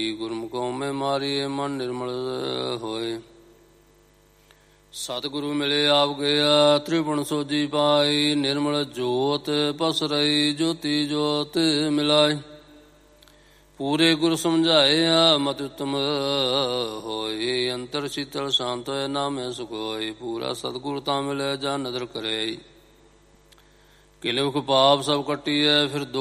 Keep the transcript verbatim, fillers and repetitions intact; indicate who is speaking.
Speaker 1: ਗੁਰਮੁਖੋਂ ਮੈਂ ਮਾਰੀਏ ਮਨ ਨਿਰਮਲ ਹੋਏ। ਸਤਿਗੁਰੂ ਮਿਲੇ ਆਪ ਗਿਆ ਤ੍ਰਿਭੁਵਨ ਸੋਜੀ ਪਾਈ। ਨਿਰਮਲ ਜੋਤ ਪਸ ਰਹੀ ਜੋਤੀ ਜੋਤ ਮਿਲਾਈ। ਪੂਰੇ ਗੁਰ ਸਮਝਾਇਆ ਮਤਿ ਉਤਮ ਹੋਏ। ਅੰਤਰ ਸ਼ੀਤਲ ਸ਼ਾਂਤ ਹੋਏ ਨਾਮੇ ਸੁਖ ਹੋਏ। ਪੂਰਾ ਸਤਿਗੁਰ ਤਾਂ ਮਿਲੇ ਜਾਂ ਨਦਰ ਕਰੇ। ਕਿਲੇਖ ਪਾਪ ਸਭ ਕੱਟੀਐ ਫਿਰ ਦੁੱਖ